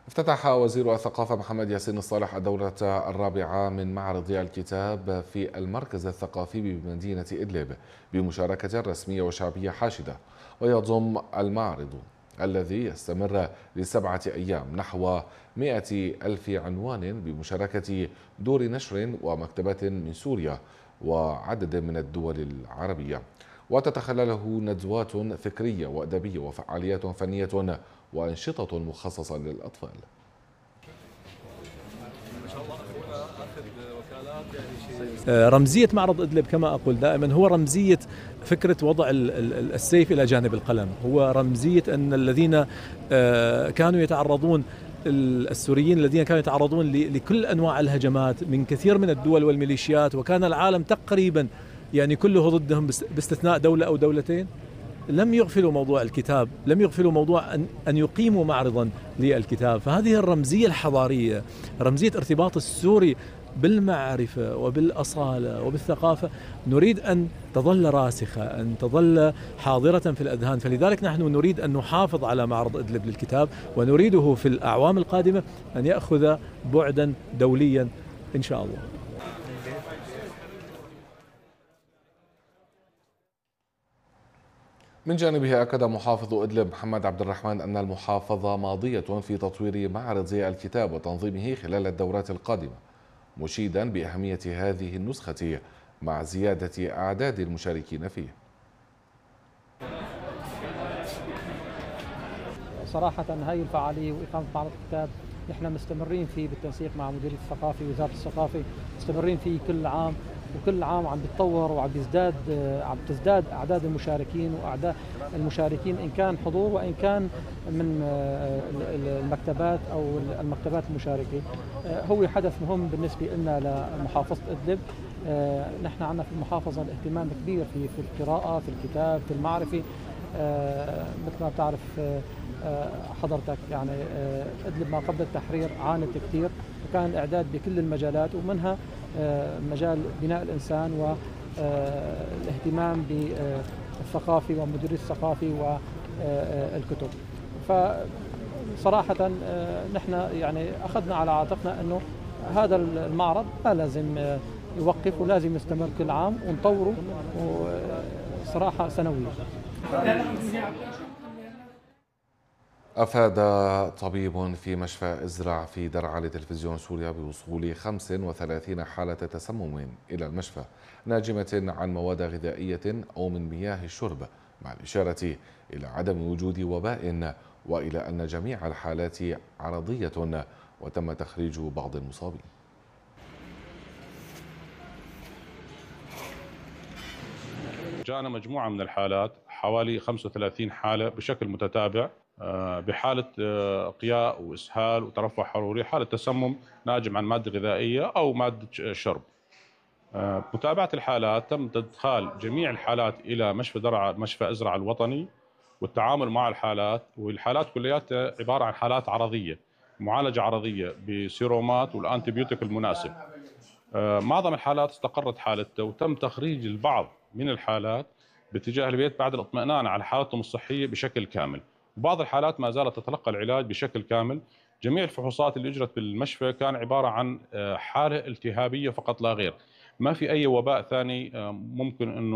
افتتح وزير الثقافة محمد ياسين الصالح الدورة الرابعة من معرض الكتاب في المركز الثقافي بمدينة إدلب بمشاركة رسمية وشعبية حاشدة. ويضم المعرض الذي يستمر لسبعة أيام نحو 100,000 عنوان بمشاركة دور نشر ومكتبات من سوريا وعدد من الدول العربية، وتتخلله ندوات فكرية وأدبية وفعاليات فنية وأنشطة مخصصة للأطفال. رمزية معرض إدلب كما أقول دائما هو رمزية فكرة وضع السيف إلى جانب القلم، هو رمزية أن الذين كانوا يتعرضون، السوريين الذين كانوا يتعرضون لكل أنواع الهجمات من كثير من الدول والميليشيات، وكان العالم تقريبا يعني كله ضدهم باستثناء دولة أو دولتين، لم يغفلوا موضوع الكتاب، لم يغفلوا موضوع أن يقيموا معرضا للكتاب. فهذه الرمزية الحضارية، رمزية ارتباط السوري بالمعرفة وبالأصالة وبالثقافة، نريد أن تظل راسخة، أن تظل حاضرة في الأذهان. فلذلك نحن نريد أن نحافظ على معرض إدلب للكتاب، ونريده في الأعوام القادمة أن يأخذ بعدا دوليا إن شاء الله. من جانبه أكد محافظ إدلب محمد عبد الرحمن أن المحافظة ماضية في تطوير معرض الكتاب وتنظيمه خلال الدورات القادمة، مشيدا بأهمية هذه النسخة مع زيادة أعداد المشاركين فيه. صراحة هاي الفعالية وإقامة معرض الكتاب نحن مستمرين فيه بالتنسيق مع مديرية الثقافة ووزارة الثقافة، مستمرين فيه كل عام، وكل عام عم بيتطور وعم بيزداد، عم تزداد أعداد المشاركين وأعداد المشاركين إن كان حضور وإن كان من المكتبات أو المكتبات المشاركة. هو حدث مهم بالنسبة لنا لمحافظة إدلب. نحن عندنا في المحافظة الاهتمام كبير في القراءة، في الكتاب، في المعرفة. مثل ما بتعرف حضرتك يعني إدلب ما قبل التحرير عانت كثير، وكان الإعداد بكل المجالات ومنها مجال بناء الإنسان والاهتمام بالثقافة ومديرية الثقافة والكتب. فصراحة نحن يعني أخذنا على عاتقنا أنه هذا المعرض ما لازم يوقف ولازم يستمر كل عام ونطوره صراحة سنويا. أفاد طبيب في مشفى إزرع في درعا لتلفزيون سوريا بوصول 35 حالة تسمم إلى المشفى ناجمة عن مواد غذائية أو من مياه الشرب، مع الإشارة إلى عدم وجود وباء، وإلى أن جميع الحالات عرضية وتم تخريج بعض المصابين. جاءنا مجموعة من الحالات، حوالي 35 حالة بشكل متتابع، بحالة قياء وإسهال وترفع حروري، حالة تسمم ناجم عن مادة غذائية أو مادة شرب. متابعة الحالات تم إدخال جميع الحالات إلى مشفى درعا، مشفى إزرع الوطني، والتعامل مع الحالات، والحالات كلياتها عبارة عن حالات عرضية، معالجة عرضية بسيرومات والأنتيبيوتيك المناسب. معظم الحالات استقرت حالتها وتم تخريج البعض من الحالات باتجاه البيت بعد الاطمئنان على حالتهم الصحية بشكل كامل، وبعض الحالات ما زالت تتلقى العلاج بشكل كامل. جميع الفحوصات اللي اجرت بالمشفى كان عبارة عن حالة التهابية فقط لا غير، ما في أي وباء ثاني ممكن أنه